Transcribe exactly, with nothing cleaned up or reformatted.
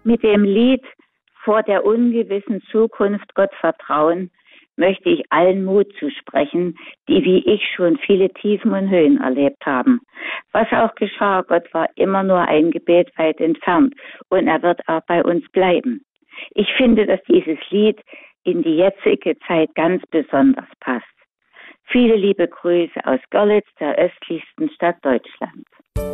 Mit dem Lied Vor der ungewissen Zukunft Gott vertrauen möchte ich allen Mut zusprechen, die wie ich schon viele Tiefen und Höhen erlebt haben. Was auch geschah, Gott war immer nur ein Gebet weit entfernt und er wird auch bei uns bleiben. Ich finde, dass dieses Lied in die jetzige Zeit ganz besonders passt. Viele liebe Grüße aus Görlitz, der östlichsten Stadt Deutschlands.